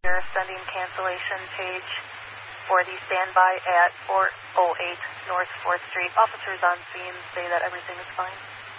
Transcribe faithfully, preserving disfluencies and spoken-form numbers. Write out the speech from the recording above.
You're sending cancellation page for the standby at four oh eight North fourth Street. Officers on scene say that everything is fine.